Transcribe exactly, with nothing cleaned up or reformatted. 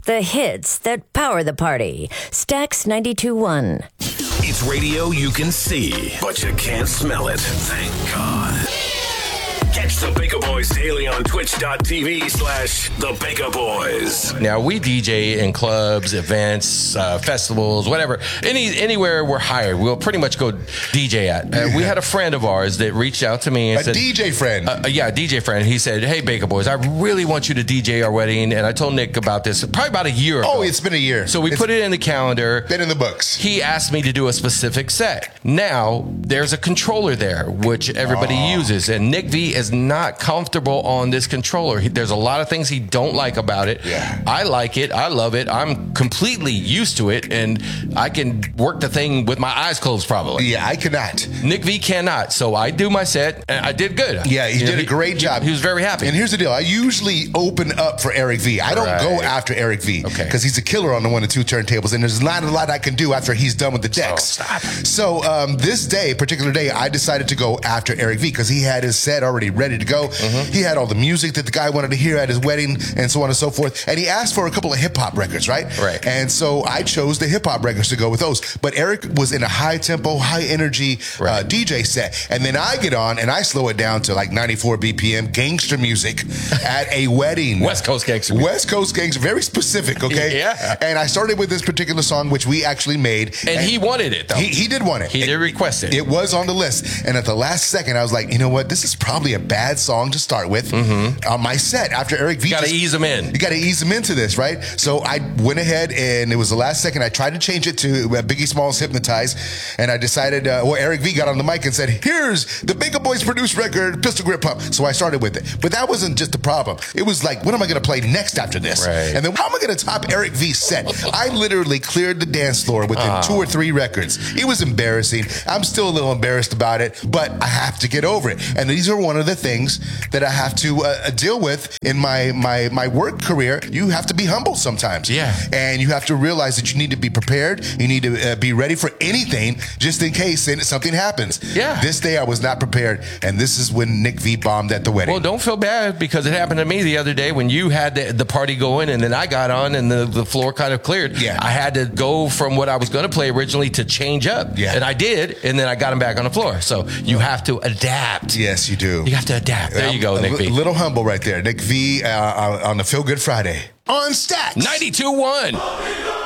The hits that power the party. Stax ninety-two point one. It's radio you can see, but you can't smell it. Thank God. Catch the Baker Boys daily on twitch.tv slash the Baker Boys. Now, we D J in clubs, events, uh, festivals, whatever. Any Anywhere we're hired, we'll pretty much go D J at. Uh, we had a friend of ours that reached out to me and a said... A D J friend? Uh, yeah, a D J friend. He said, hey, Baker Boys, I really want you to D J our wedding. And I told Nick about this probably about a year ago. Oh, it's been a year. So we it's put it in the calendar. Been in the books. He asked me to do a specific set. Now, there's a controller there, which everybody oh. uses. And Nick V is not comfortable on this controller. He, there's a lot of things he don't like about it. Yeah. I like it. I love it. I'm completely used to it, and I can work the thing with my eyes closed probably. Yeah, I cannot. Nick V cannot. So I do my set, and I did good. Yeah, he you did know, a great he, job. He, he was very happy. And here's the deal. I usually open up for Eric V. I don't right. go after Eric V. Okay. Because he's a killer on the one and two turntables, and there's not a lot I can do after he's done with the decks. Oh, so um, this day, particular day, I decided to go after Eric V because he had his set already ready to go. Mm-hmm. He had all the music that the guy wanted to hear at his wedding and so on and so forth. And he asked for a couple of hip hop records, right? Right. And so I chose the hip hop records to go with those. But Eric was in a high tempo, high energy right. uh, D J set. And then I get on and I slow it down to like ninety-four B P M gangster music at a wedding. West Coast gangster music. West Coast gangster, very specific, okay? Yeah. And I started with this particular song, which we actually made. And, and he wanted it, though. He, he did want it. He it, did request it. It was on the list. And at the last second, I was like, you know what? This is probably a bad song to start with mm-hmm. on my set after Eric V. You got to ease him in. You got to ease him into this, right? So I went ahead and it was the last second. I tried to change it to uh, Biggie Smalls Hypnotize. And I decided, uh, well, Eric V got on the mic and said, here's the Baker Boys produced record, Pistol Grip Pump. So I started with it. But that wasn't just the problem. It was like, what am I going to play next after this? Right. And then how am I going to top Eric V's set? I literally cleared the dance floor within uh. two or three records. It was embarrassing. I'm still a little embarrassed about it, but I have to get over it. And these are one of the things that I have to uh, deal with in my, my, my work career. You have to be humble sometimes. Yeah. And you have to realize that you need to be prepared. You need to uh, be ready for anything just in case something happens. Yeah. This day I was not prepared. And this is when Nick V bombed at the wedding. Well, don't feel bad because it happened to me the other day when you had the, the party going and then I got on and the, the floor kind of cleared. Yeah. I had to go from what I was going to play originally to change up. Yeah. And I did. And then I got him back on the floor. So you have to adapt. Yes, you do. You have to adapt. There you go, a, Nick V. A little humble right there. Nick V uh, on the Feel Good Friday on Stax ninety-two point one.